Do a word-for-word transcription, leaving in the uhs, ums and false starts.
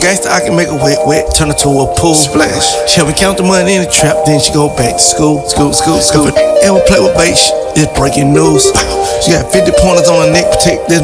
gangster, I can make her wet, wet, turn her to a pool. Splash. She help me count the money in the trap, then she go back to school. School, school, school. Ever play with bait, it's breaking news. She got fifty pointers on her neck, protect this